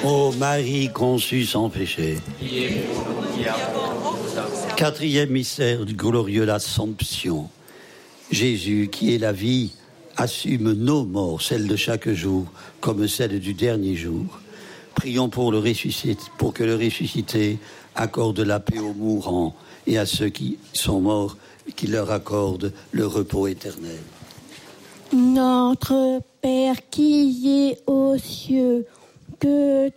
Ô Marie conçue sans péché. Quatrième mystère du glorieux, l'Assomption. Jésus, qui est la vie, assume nos morts, celles de chaque jour, comme celles du dernier jour. Prions pour que le ressuscité accorde la paix aux mourants et à ceux qui sont morts, qu'il leur accorde le repos éternel. Notre Père qui est aux cieux, que